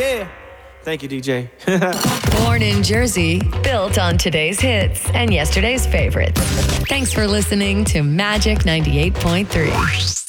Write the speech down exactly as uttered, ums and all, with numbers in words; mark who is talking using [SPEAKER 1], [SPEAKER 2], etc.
[SPEAKER 1] yeah. Thank you, D J.
[SPEAKER 2] Born in Jersey, built on today's hits and yesterday's favorites. Thanks for listening to Magic ninety-eight point three.